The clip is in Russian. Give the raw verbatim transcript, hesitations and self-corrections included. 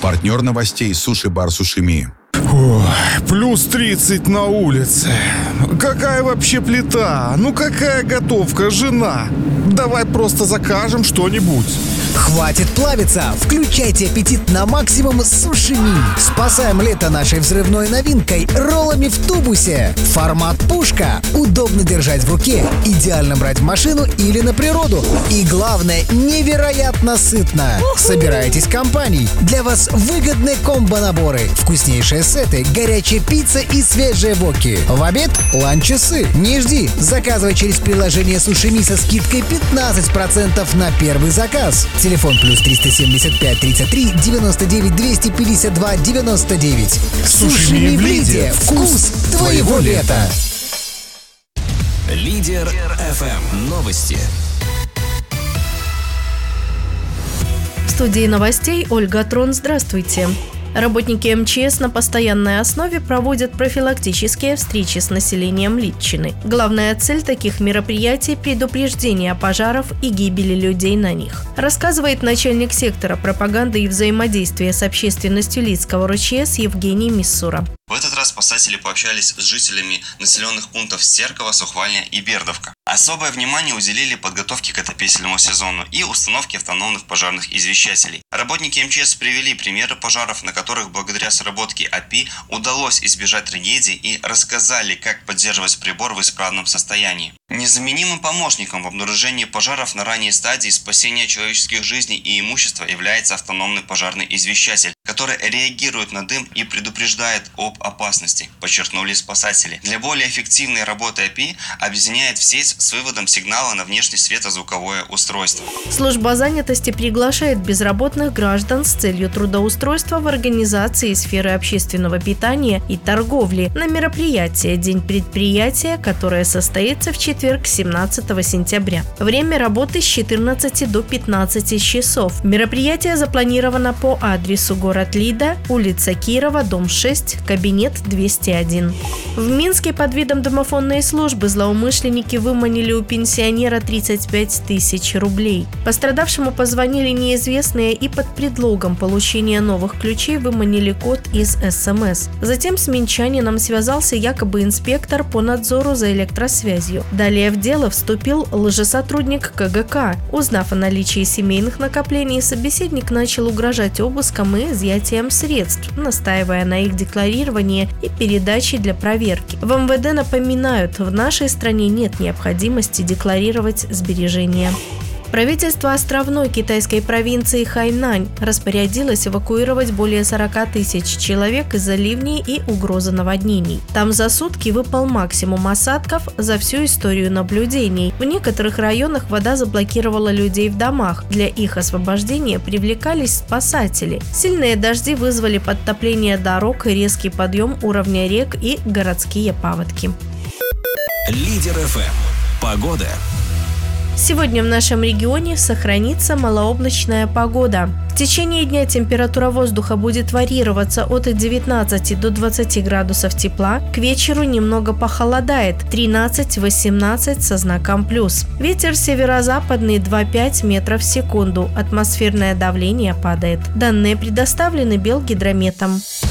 Партнер новостей «Суши-бар Сушими». Ой, плюс тридцать на улице. Какая вообще плита? Ну какая готовка, жена? Давай просто закажем что-нибудь. Хватит плавиться! Включайте аппетит на максимум с Сушими. Спасаем лето нашей взрывной новинкой – роллами в тубусе. Формат пушка. Удобно держать в руке. Идеально брать в машину или на природу. И главное, невероятно сытно. Собирайтесь компанией. Для вас выгодные комбо-наборы. Вкуснейшие сеты, горячая пицца и свежие воки. В обед – ланч-часы. Не жди. Заказывай через приложение Сушими со скидкой пятнадцать процентов на первый заказ. Телефон плюс триста семьдесят пять тридцать три девяносто девять двести пятьдесят два девяносто девять. Сушими в Лиде. Вкус твоего лета. Лидер эф эм. Новости. В студии новостей Ольга Трон. Здравствуйте. Работники эм че эс на постоянной основе проводят профилактические встречи с населением Литчины. Главная цель таких мероприятий – предупреждение пожаров и гибели людей на них, рассказывает начальник сектора пропаганды и взаимодействия с общественностью Лидского эр че эс Евгений Миссура. В этот раз спасатели пообщались с жителями населенных пунктов Стерково, Сухвальня и Бердовка. Особое внимание уделили подготовке к отопительному сезону и установке автономных пожарных извещателей. Работники эм че эс привели примеры пожаров, на которых благодаря сработке эй пи ай удалось избежать трагедий, и рассказали, как поддерживать прибор в исправном состоянии. Незаменимым помощником в обнаружении пожаров на ранней стадии спасения человеческих жизней и имущества является автономный пожарный извещатель, который реагирует на дым и предупреждает об опасности, подчеркнули спасатели. Для более эффективной работы эй пи ай объединяет в сеть с выводом сигнала на внешнее светозвуковое устройство. Служба занятости приглашает безработных граждан с целью трудоустройства в организации сферы общественного питания и торговли на мероприятие «День предприятия», которое состоится в четверг, семнадцатого сентября. Время работы с четырнадцати до пятнадцати часов. Мероприятие запланировано по адресу город Лида, улица Кирова, дом шесть, кабинет двести один. В Минске под видом домофонной службы злоумышленники выманили у пенсионера тридцать пять тысяч рублей. Пострадавшему позвонили неизвестные и под предлогом получения новых ключей выманили код из эс эм эс. Затем с минчанином связался якобы инспектор по надзору за электросвязью. Далее в дело вступил лжесотрудник ка гэ ка. Узнав о наличии семейных накоплений, собеседник начал угрожать обыском и изъятием средств, настаивая на их декларировании и передаче для проверки. В эм вэ дэ напоминают, в нашей стране нет необходимости декларировать сбережения. Правительство островной китайской провинции Хайнань распорядилось эвакуировать более сорока тысяч человек из-за ливней и угрозы наводнений. Там за сутки выпал максимум осадков за всю историю наблюдений. В некоторых районах вода заблокировала людей в домах. Для их освобождения привлекались спасатели. Сильные дожди вызвали подтопление дорог и резкий подъем уровня рек и городские паводки. Лидер эф эм. Погода. Сегодня в нашем регионе сохранится малооблачная погода. В течение дня температура воздуха будет варьироваться от девятнадцати до двадцати градусов тепла. К вечеру немного похолодает – тринадцать-восемнадцать со знаком плюс. Ветер северо-западный два-пять метров в секунду. Атмосферное давление падает. Данные предоставлены Белгидрометом.